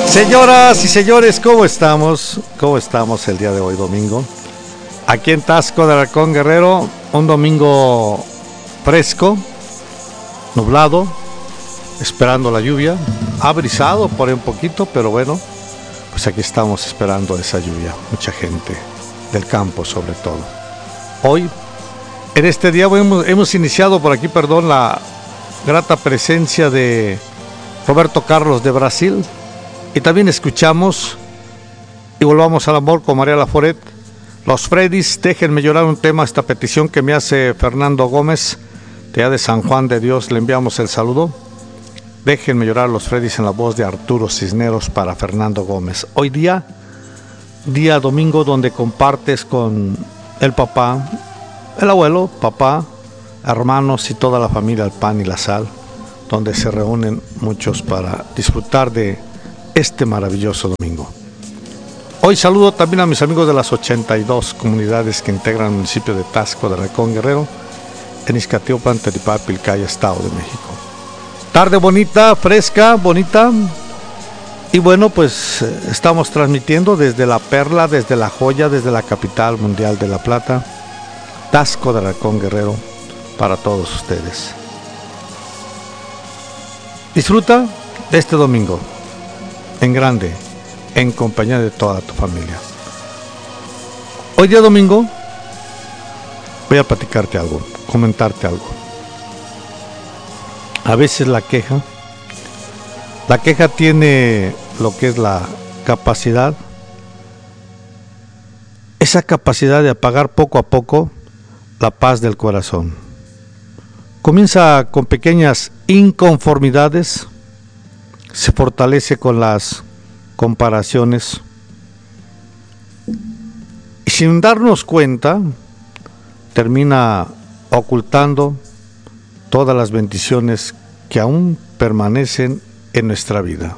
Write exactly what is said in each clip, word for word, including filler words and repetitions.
Señoras y señores, ¿cómo estamos? ¿Cómo estamos el día de hoy, domingo? Aquí en Taxco de Alarcón, Guerrero, un domingo fresco, nublado, esperando la lluvia. Ha brisado por ahí un poquito, pero bueno, pues aquí estamos esperando esa lluvia. Mucha gente del campo, sobre todo. Hoy, en este día, hemos, hemos iniciado por aquí, perdón, la grata presencia de Roberto Carlos de Brasil. Y también escuchamos Y volvamos al amor con María Laforet. Los Freddys, déjenme llorar, un tema, esta petición que me hace Fernando Gómez, de allá de San Juan de Dios, le enviamos el saludo. Déjenme llorar, los Freddys, en la voz de Arturo Cisneros para Fernando Gómez. Hoy día, día domingo, donde compartes con el papá, el abuelo, papá, hermanos y toda la familia el pan y la sal, donde se reúnen muchos para disfrutar de este maravilloso domingo. Hoy saludo también a mis amigos de las ochenta y dos comunidades que integran el municipio de Taxco de Alarcón, Guerrero, en Izcatiopan, Telipá, Pilcaya, Estado de México. Tarde bonita, fresca, bonita. Y bueno, pues estamos transmitiendo desde La Perla, desde La Joya, desde la capital mundial de La Plata, Taxco de Alarcón, Guerrero, para todos ustedes. Disfruta de este domingo en grande, en compañía de toda tu familia. Hoy día domingo voy a platicarte algo, comentarte algo. A veces la queja, la queja tiene lo que es la capacidad, esa capacidad de apagar poco a poco la paz del corazón. Comienza con pequeñas inconformidades, se fortalece con las comparaciones y sin darnos cuenta termina ocultando todas las bendiciones que aún permanecen en nuestra vida.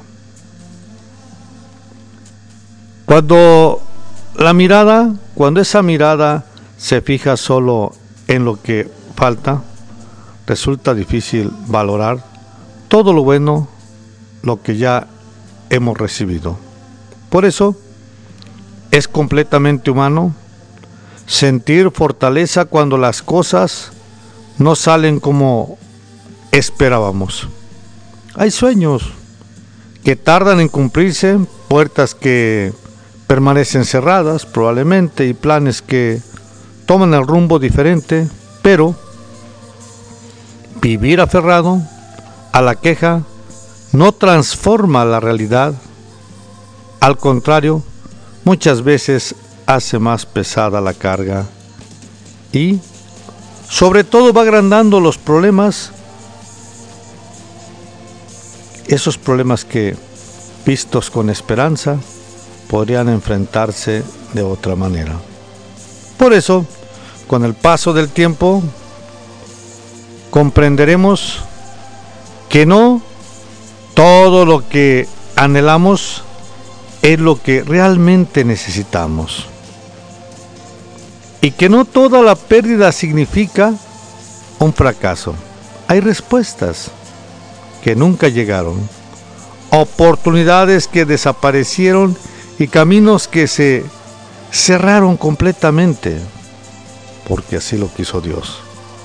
Cuando la mirada, cuando esa mirada se fija solo en lo que falta, resulta difícil valorar todo lo bueno, lo que ya hemos recibido. Por eso es completamente humano sentir fortaleza cuando las cosas no salen como esperábamos. Hay sueños que tardan en cumplirse, puertas que permanecen cerradas probablemente y planes que toman el rumbo diferente, pero vivir aferrado a la queja no transforma la realidad. Al contrario, muchas veces hace más pesada la carga y sobre todo va agrandando los problemas, esos problemas que, vistos con esperanza, podrían enfrentarse de otra manera. Por eso, con el paso del tiempo, comprenderemos que no todo lo que anhelamos es lo que realmente necesitamos. Y que no toda la pérdida significa un fracaso. Hay respuestas que nunca llegaron, oportunidades que desaparecieron y caminos que se cerraron completamente, porque así lo quiso Dios.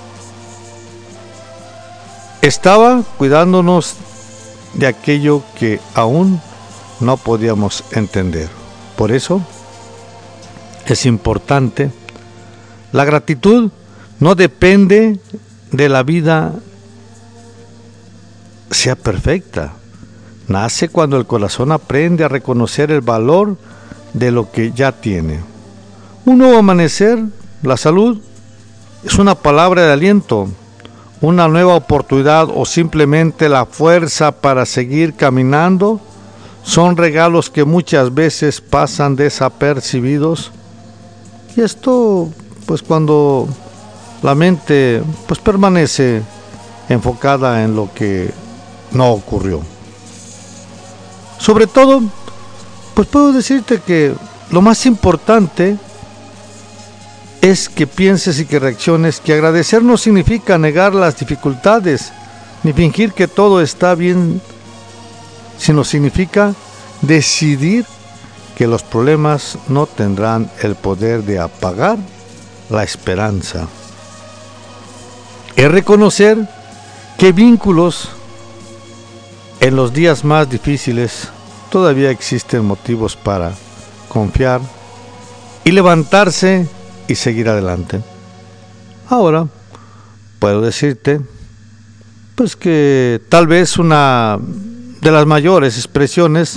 Estaba cuidándonos de aquello que aún no podíamos entender. Por eso es importante. La gratitud no depende de la vida sea perfecta. Nace cuando el corazón aprende a reconocer el valor de lo que ya tiene. Un nuevo amanecer, la salud, es una palabra de aliento, una nueva oportunidad o simplemente la fuerza para seguir caminando. Son regalos que muchas veces pasan desapercibidos. Y esto, pues cuando la mente pues permanece enfocada en lo que no ocurrió. Sobre todo, pues puedo decirte que lo más importante es que pienses y que reacciones, que agradecer no significa negar las dificultades, ni fingir que todo está bien, sino significa decidir que los problemas no tendrán el poder de apagar la esperanza. Es reconocer que vínculos en los días más difíciles todavía existen motivos para confiar y levantarse y seguir adelante. Ahora puedo decirte pues que tal vez una de las mayores expresiones,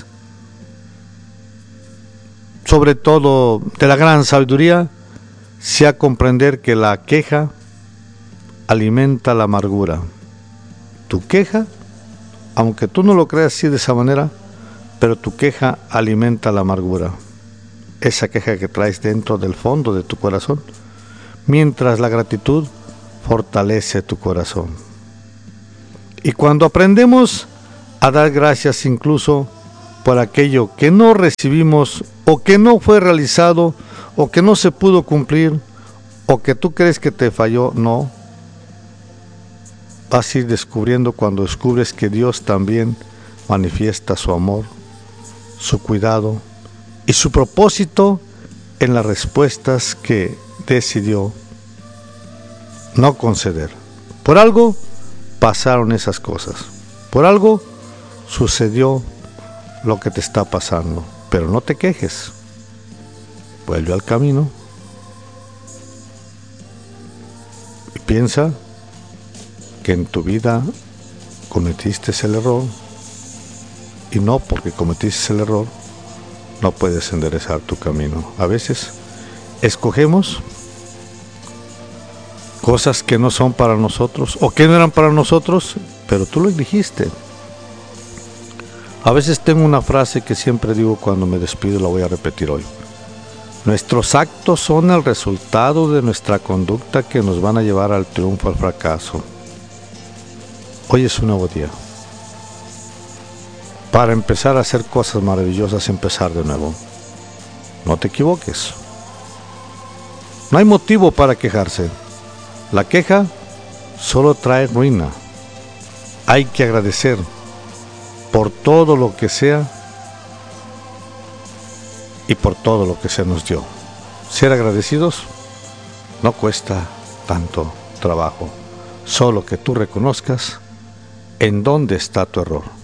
sobre todo de la gran sabiduría, sea comprender que la queja alimenta la amargura. Tu queja, aunque tú no lo creas así de esa manera, pero tu queja alimenta la amargura. Esa queja que traes dentro del fondo de tu corazón, mientras la gratitud fortalece tu corazón. Y cuando aprendemos a dar gracias incluso por aquello que no recibimos o que no fue realizado o que no se pudo cumplir o que tú crees que te falló, no. Vas a ir descubriendo cuando descubres que Dios también manifiesta su amor, su cuidado y su propósito en las respuestas que decidió no conceder. Por algo pasaron esas cosas, por algo sucedió lo que te está pasando, pero no te quejes, vuelve al camino y piensa que en tu vida cometiste el error y no porque cometiste el error no puedes enderezar tu camino. A veces escogemos cosas que no son para nosotros o que no eran para nosotros, pero tú lo dijiste. A veces tengo una frase que siempre digo cuando me despido, la voy a repetir hoy. Nuestros actos son el resultado de nuestra conducta que nos van a llevar al triunfo o al fracaso. Hoy es un nuevo día para empezar a hacer cosas maravillosas, empezar de nuevo. No te equivoques. No hay motivo para quejarse. La queja solo trae ruina. Hay que agradecer por todo lo que sea y por todo lo que se nos dio. Ser agradecidos no cuesta tanto trabajo, solo que tú reconozcas en dónde está tu error.